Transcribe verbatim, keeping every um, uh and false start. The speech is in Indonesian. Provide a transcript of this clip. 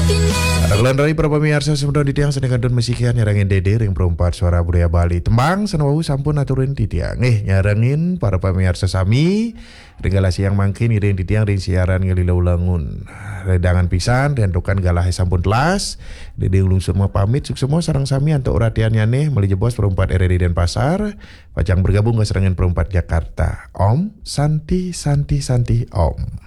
Kelan dari para pemirsa semua di tiang sedang kadun mesikian nyarangin dede ring perempat suara budaya Bali tembang senawau sampun aturin di tiang eh nyarangin para pemirsa sami ringgalah siang mangkin iring di tiang ring siaran ngelilau langun redangan pisan dan tukan galah sampun telas dede ulung semua pamit suk semua sarang sami untuk uratiannya nih meli jebos perempat R R I dan pasar pacang bergabung ke serangan perempat Jakarta Om Santi Santi Santi Om.